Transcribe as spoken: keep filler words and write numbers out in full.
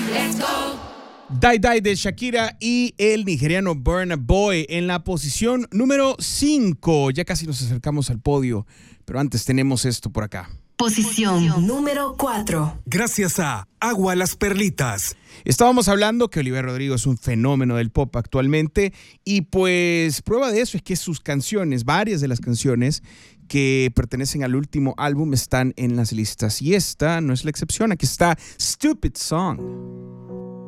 Die Die de Shakira y el nigeriano Burna Boy en la posición número cinco. Ya casi nos acercamos al podio, pero antes tenemos esto por acá. Posición número cuatro. Gracias a Agua Las Perlitas. Estábamos hablando que Olivia Rodrigo es un fenómeno del pop actualmente y pues prueba de eso es que sus canciones, varias de las canciones que pertenecen al último álbum están en las listas y esta no es la excepción. Aquí está Stupid Song.